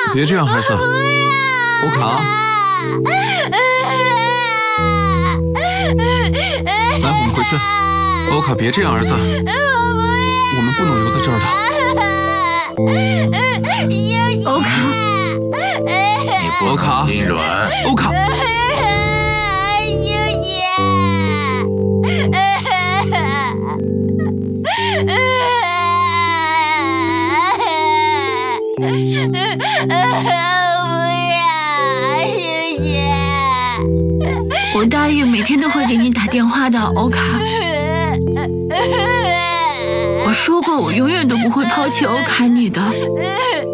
别这样，孩子。欧卡，来，我们回去。欧卡，别这样，儿子。我们不能留在这儿的。欧卡， 你不能心软。 欧卡。 我答应每天都会给你打电话的，欧卡。我说过，我永远都不会抛弃欧卡你的。